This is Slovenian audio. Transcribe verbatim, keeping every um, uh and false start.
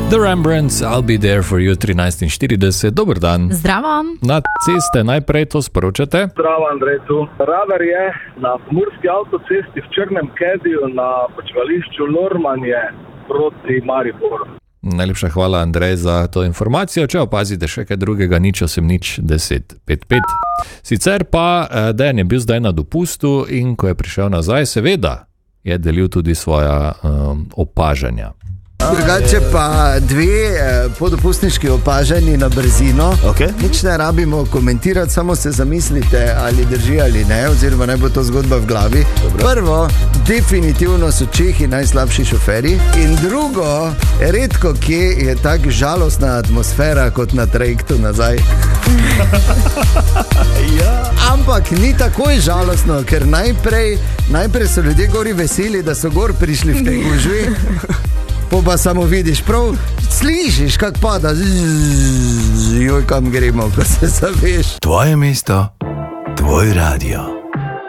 The Rembrandts, I'll be there for you, trinajst štirideset, dober dan. Zdravo. Na ceste najprej to sporočate. Zdravo, Andrej, tu. Radar je na Murski avtocesti v Črnem Kediju na počivališču Lormanje proti Mariboru. Najlepša hvala, Andrej, za to informacijo. Če opazite še kaj drugega, nič osem nič deset pet pet. Sicer pa Dejan je bil zdaj na dopustu in ko je prišel nazaj, seveda je delil tudi svoja um, opažanja. Drugače pa dve eh, podopustniški opažanji na brzino. Okay. Nič ne rabimo komentirati, samo se zamislite, ali drži ali ne, oziroma naj bo to zgodba v glavi. Dobro. Prvo, definitivno so Čehi najslabši šoferji. In drugo, redko kje je tako žalostna atmosfera kot na trajektu nazaj. Ja. Ampak ni takoj žalostno, ker najprej, najprej so ljudje gori veseli, da so gor prišli v tej gužvi. Po pa samo vidiš, prav slišiš, kak pada, joj, kam gremo, ko se zaveš. Tvoje mesto, tvoj radio.